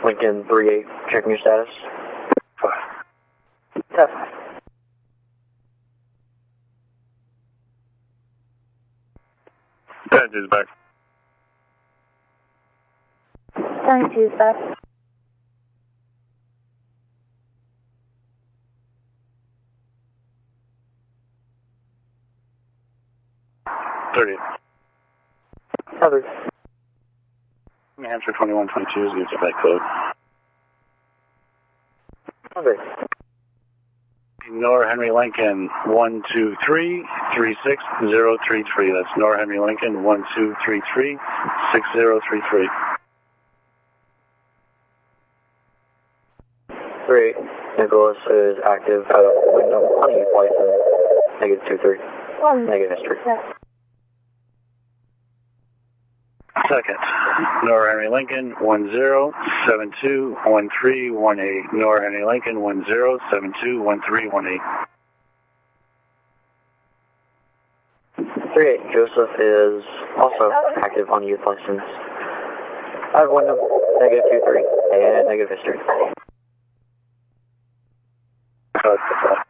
Lincoln 38, checking your status. 5. Test. Is back. 72 is back. Covered. New Hampshire 2122 is the back code. Covered. Nor Henry Lincoln 123-36033. That's Nor Henry Lincoln 1233-6033. 38, Nicholas is active out of window on the youth license. -23. Negative history. Second, Nor Henry Lincoln 10721318. Nor Henry Lincoln 10721318. 38, Joseph is also active on youth license. Out of window, -23, and negative history.